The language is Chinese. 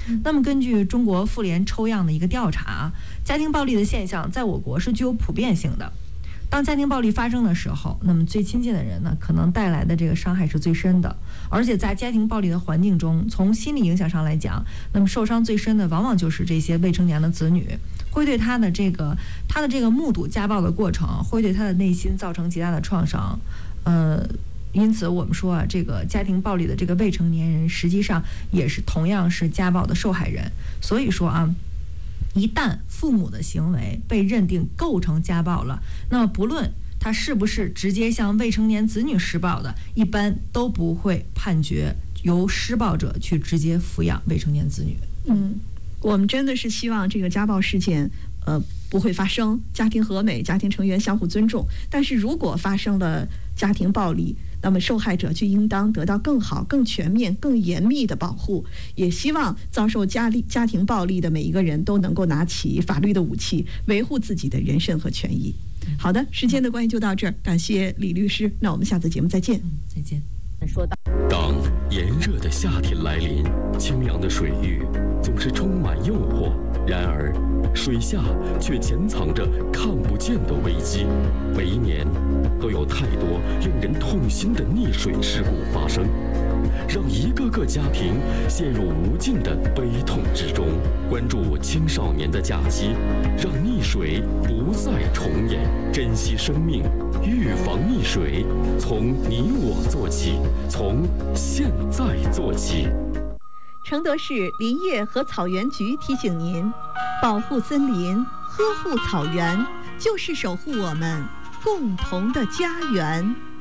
那么根据中国妇联抽样的一个调查，家庭暴力的现象在我国是具有普遍性的。当家庭暴力发生的时候，那么最亲近的人呢，可能带来的这个伤害是最深的。而且在家庭暴力的环境中，从心理影响上来讲，那么受伤最深的往往就是这些未成年的子女，会对他的这个目睹家暴的过程，会对他的内心造成极大的创伤。因此我们说啊，这个家庭暴力的这个未成年人，实际上也是同样是家暴的受害人。所以说啊，一旦父母的行为被认定构成家暴了，那么不论他是不是直接向未成年子女施暴的，一般都不会判决由施暴者去直接抚养未成年子女。 我们真的是希望这个家暴事件不会发生，家庭和美，家庭成员相互尊重。但是如果发生了家庭暴力，那么受害者就应当得到更好、更全面、更严密的保护。也希望遭受家庭暴力的每一个人都能够拿起法律的武器，维护自己的人身和权益。好的，时间的关系就到这儿，感谢李律师，那我们下次节目再见。 再见。 说到， 当炎热的夏天来临，清凉的水域总是充满诱惑，然而水下却潜藏着看不见的危机。每一年都有太多令人痛心的溺水事故发生，让一个个家庭陷入无尽的悲痛之中。关注青少年的假期，让溺水不再重演，珍惜生命，预防溺水，从你我做起，从现在做起。 承德市林业和草原局提醒您，保护森林，呵护草原，就是守护我们共同的家园。